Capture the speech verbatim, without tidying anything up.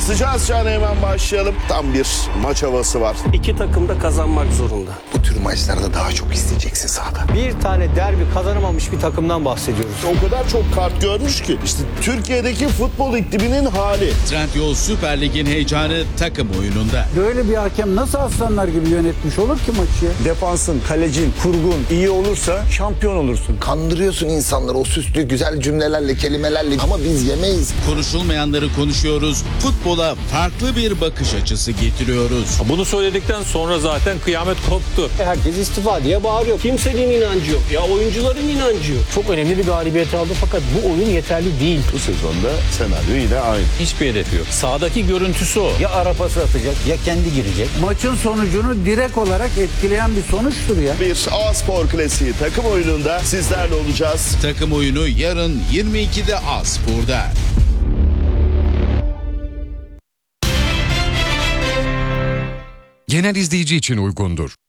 Sıcağı sıcağına hemen başlayalım. Tam bir maç havası var. İki takım da kazanmak zorunda. Bu tür maçlarda daha çok isteyeceksin sahada. Bir tane derbi kazanamamış bir takımdan bahsediyoruz. O kadar çok kart görmüş ki. İşte Türkiye'deki futbol ikliminin hali. Trendyol Süper Lig'in heyecanı takım oyununda. Böyle bir hakem nasıl aslanlar gibi yönetmiş olur ki maçı ya? Defansın, kalecin, kurgun iyi olursa şampiyon olursun. Kandırıyorsun insanları o süslü güzel cümlelerle, kelimelerle ama biz yemeyiz. Konuşulmayanları konuşuyoruz. Futbola farklı bir bakış açısı getiriyoruz. Bunu söyledikten sonra zaten kıyamet koptu. Herkes istifa diye bağırıyor. Kimsenin inancı yok. Ya oyuncuların inancı yok. Çok önemli bir galibiyet aldı fakat bu oyun yeterli değil. Bu sezonda senaryo yine aynı. Hiçbir hedefi yok. Sahadaki görüntüsü o. Ya ara pası atacak ya kendi girecek. Maçın sonucunu direkt olarak etkileyen bir sonuçtur ya. Bir A-Spor klasiği takım oyununda sizlerle olacağız. Takım oyunu yarın yirmi ikide A-Spor'da. Genel izleyici için uygundur.